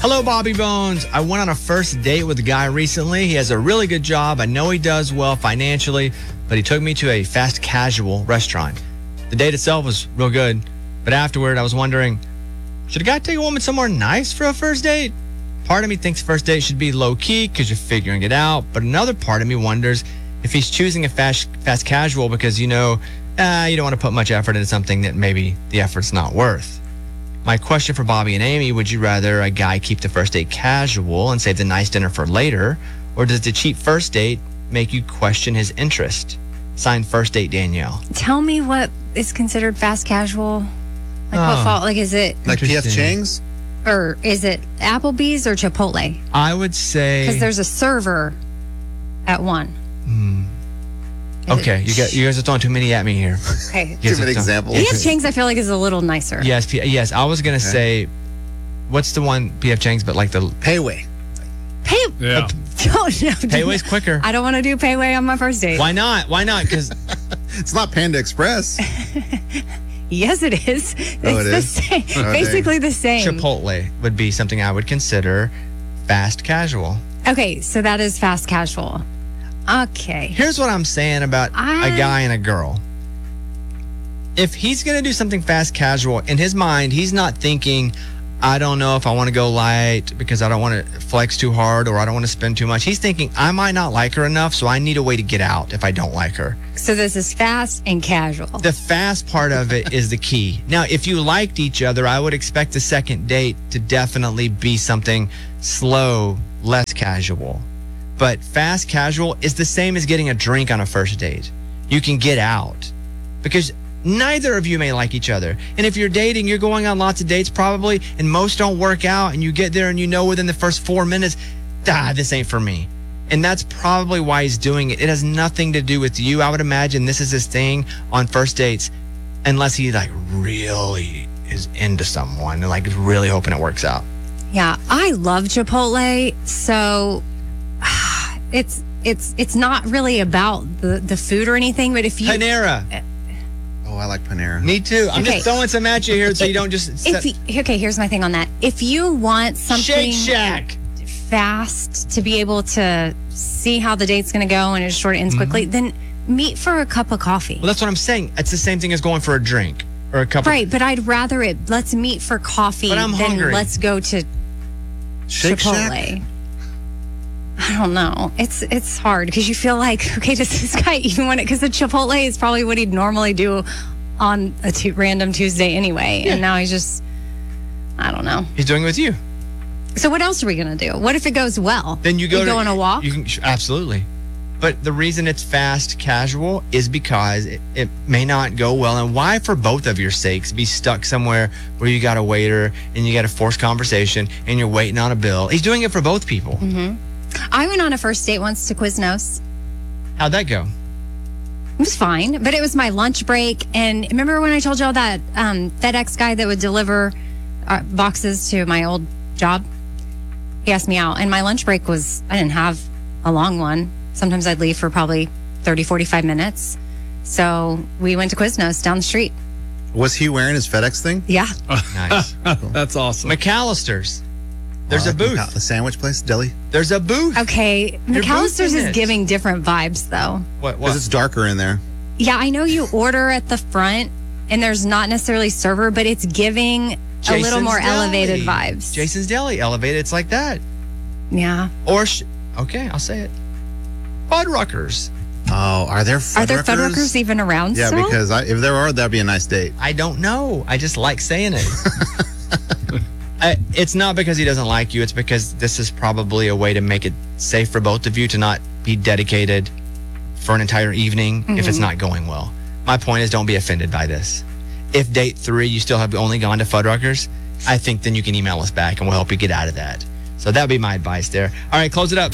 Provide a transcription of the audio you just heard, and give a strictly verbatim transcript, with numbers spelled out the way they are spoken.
Hello, Bobby Bones. I went on a first date with a guy recently. He has a really good job. I know he does well financially, but he took me to a fast casual restaurant. The date itself was real good, but afterward, I was wondering, should a guy take a woman somewhere nice for a first date? Part of me thinks first date should be low-key because you're figuring it out, but another part of me wonders if he's choosing a fast, fast casual because, you know, uh, you don't want to put much effort into something that maybe the effort's not worth. My question for Bobby and Amy, would you rather a guy keep the first date casual and save the nice dinner for later, or does the cheap first date make you question his interest? Signed, First Date Danielle. Tell me what is considered fast casual. Like Oh. what fault? Like is it, Like P F Interesting. Chang's? or is it Applebee's or Chipotle? I would say... Because there's a server at one. Is Okay, it- you got you guys are throwing too many at me here. Okay. You guys Give are an throwing- example. P F Chang's I feel like is a little nicer. Yes, P- yes. I was gonna say, what's the one P F Chang's, but like the Payway. Pay. Yeah. Don't know. Payway's quicker. I don't want to do Payway on my first date. Why not? Why not? Because It's not Panda Express. Yes, it is. It's Oh, it the is? same. Oh, Basically the same. Chipotle would be something I would consider fast casual. Okay, so that is fast casual. Okay. Here's what I'm saying about I- a guy and a girl. If he's going to do something fast casual, in his mind, he's not thinking, I don't know if I want to go light because I don't want to flex too hard or I don't want to spend too much. He's thinking, I might not like her enough, so I need a way to get out if I don't like her. So this is fast and casual. The fast part of it is the key. Now, if you liked each other, I would expect the second date to definitely be something slow, less casual. But fast casual is the same as getting a drink on a first date. You can get out because neither of you may like each other. And if you're dating, you're going on lots of dates probably, and most don't work out, and you get there and you know within the first four minutes, ah, this ain't for me. And that's probably why he's doing it. It has nothing to do with you. I would imagine this is his thing on first dates, unless he like really is into someone and like is really hoping it works out. Yeah, I love Chipotle, so it's it's it's not really about the the food or anything. But if you Panera. Oh, I like Panera. Me too. I'm Okay. just throwing some at you here so you don't just if set, you, okay, here's my thing on that. If you want something Shake Shack. fast to be able to see how the date's going to go and it sort of ends quickly, then meet for a cup of coffee. Well, that's what I'm saying. It's the same thing as going for a drink or a cup of Right, but I'd rather it. Let's meet for coffee But I'm than hungry. let's go to Shake Chipotle. Shack? I don't know. It's it's hard because you feel like, okay, does this guy even want it? Because the Chipotle is probably what he'd normally do on a tu- random Tuesday anyway, and now he's just, I don't know. He's doing it with you. So what else are we gonna do? What if it goes well? Then you go we to, go on a walk. You can, absolutely. But the reason it's fast casual is because it, it may not go well. And why, for both of your sakes, be stuck somewhere where you got a waiter and you got to force conversation and you're waiting on a bill? He's doing it for both people. Mm-hmm. I went on a first date once to Quiznos. How'd that go? It was fine, but it was my lunch break. And remember when I told y'all that um, FedEx guy that would deliver uh, boxes to my old job? He asked me out, and my lunch break was, I didn't have a long one. Sometimes I'd leave for probably thirty, forty-five minutes. So we went to Quiznos down the street. Was he wearing his FedEx thing? Yeah. Nice. That's awesome. McAllister's. There's Oh, a booth. The sandwich place, deli. There's a booth. Okay. You're McAllister's boosting is it. giving different vibes, though. What? Because What? it's darker in there. Yeah, I know you order at the front, and there's not necessarily server, but it's giving a little Jason's more Deli. elevated vibes. Jason's Deli, elevated. It's like that. Yeah. Or, sh- okay, I'll say it. Fuddruckers. Oh, are there Fuddruckers? Are there Fuddruckers even around Yeah, still? because I, if there are, that'd be a nice date. I don't know. I just like saying it. I, it's not because he doesn't like you. It's because this is probably a way to make it safe for both of you to not be dedicated for an entire evening if it's not going well. My point is, don't be offended by this. If date three, you still have only gone to Fuddruckers, I think then you can email us back and we'll help you get out of that. So that would be my advice there. All right, close it up.